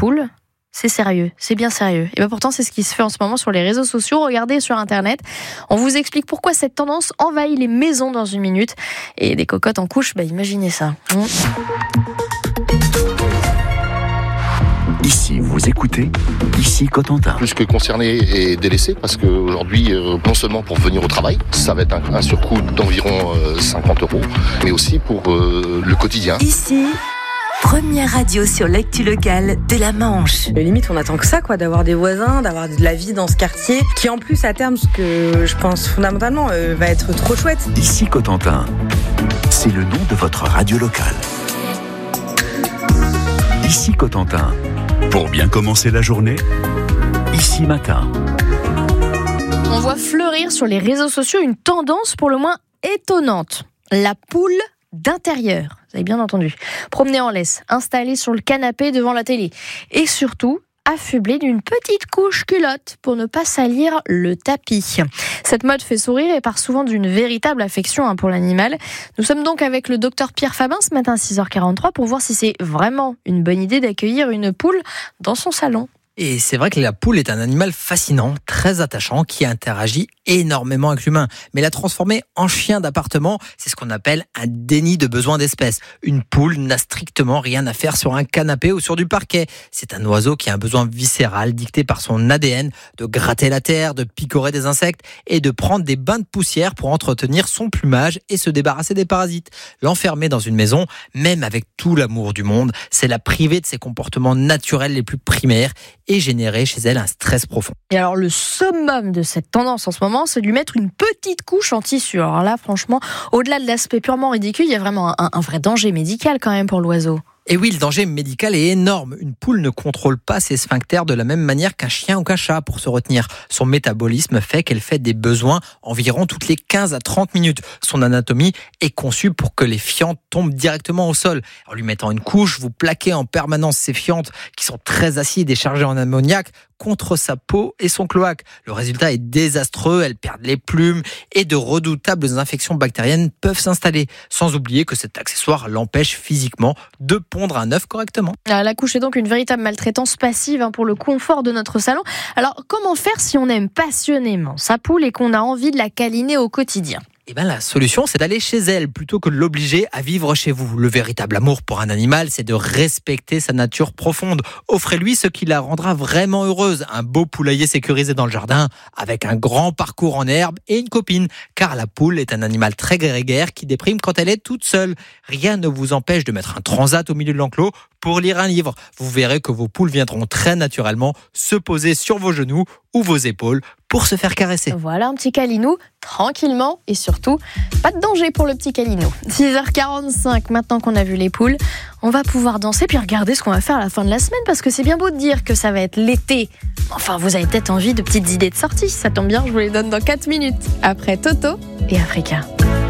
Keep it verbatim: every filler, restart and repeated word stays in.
poules, c'est sérieux, c'est bien sérieux. Et bien pourtant, c'est ce qui se fait en ce moment sur les réseaux sociaux. Regardez sur Internet. On vous explique pourquoi cette tendance envahit les maisons dans une minute. Et des cocottes en couche, bah imaginez ça. Mmh. Ici, vous écoutez, ici Cotentin. Plus que concerné et délaissé, parce qu'aujourd'hui, euh, non seulement pour venir au travail, ça va être un, un surcoût d'environ euh, cinquante euros, mais aussi pour euh, le quotidien. Ici, première radio sur l'actu locale de la Manche. Mais limite, on attend que ça, quoi, d'avoir des voisins, d'avoir de la vie dans ce quartier, qui en plus, à terme, ce que je pense fondamentalement, euh, va être trop chouette. Ici Cotentin, c'est le nom de votre radio locale. Ici Cotentin. Pour bien commencer la journée, ici matin. On voit fleurir sur les réseaux sociaux une tendance pour le moins étonnante. La poule d'intérieur. Vous avez bien entendu. Promenée en laisse, installée sur le canapé devant la télé. Et surtout, affublée d'une petite couche culotte pour ne pas salir le tapis. Cette mode fait sourire et part souvent d'une véritable affection pour l'animal. Nous sommes donc avec le docteur Pierre Fabin ce matin à six heures quarante-trois pour voir si c'est vraiment une bonne idée d'accueillir une poule dans son salon. Et c'est vrai que la poule est un animal fascinant, très attachant, qui interagit énormément avec l'humain. Mais la transformer en chien d'appartement, c'est ce qu'on appelle un déni de besoin d'espèce. Une poule n'a strictement rien à faire sur un canapé ou sur du parquet. C'est un oiseau qui a un besoin viscéral dicté par son A D N de gratter la terre, de picorer des insectes et de prendre des bains de poussière pour entretenir son plumage et se débarrasser des parasites. L'enfermer dans une maison, même avec tout l'amour du monde, c'est la priver de ses comportements naturels les plus primaires et générer chez elle un stress profond. Et alors le summum de cette tendance en ce moment, c'est de lui mettre une petite couche en tissu. Alors là, franchement, au-delà de l'aspect purement ridicule, il y a vraiment un, un vrai danger médical quand même pour l'oiseau. Et oui, le danger médical est énorme. Une poule ne contrôle pas ses sphincters de la même manière qu'un chien ou qu'un chat pour se retenir. Son métabolisme fait qu'elle fait des besoins environ toutes les quinze à trente minutes. Son anatomie est conçue pour que les fientes tombent directement au sol. En lui mettant une couche, vous plaquez en permanence ces fientes qui sont très acides et chargées en ammoniac contre sa peau et son cloaque. Le résultat est désastreux, elles perdent les plumes et de redoutables infections bactériennes peuvent s'installer. Sans oublier que cet accessoire l'empêche physiquement de pondre un œuf correctement. La couche est donc une véritable maltraitance passive pour le confort de notre salon. Alors comment faire si on aime passionnément sa poule et qu'on a envie de la câliner au quotidien ? Eh ben, la solution, c'est d'aller chez elle plutôt que de l'obliger à vivre chez vous. Le véritable amour pour un animal, c'est de respecter sa nature profonde. Offrez-lui ce qui la rendra vraiment heureuse. Un beau poulailler sécurisé dans le jardin, avec un grand parcours en herbe et une copine. Car la poule est un animal très grégaire qui déprime quand elle est toute seule. Rien ne vous empêche de mettre un transat au milieu de l'enclos pour lire un livre. Vous verrez que vos poules viendront très naturellement se poser sur vos genoux ou vos épaules pour se faire caresser. Voilà un petit câlinou, tranquillement, et surtout, pas de danger pour le petit câlinou. six heures quarante-cinq, maintenant qu'on a vu les poules, on va pouvoir danser puis regarder ce qu'on va faire à la fin de la semaine, parce que c'est bien beau de dire que ça va être l'été. Enfin, vous avez peut-être envie de petites idées de sortie, ça tombe bien, je vous les donne dans quatre minutes, après Toto et Africa.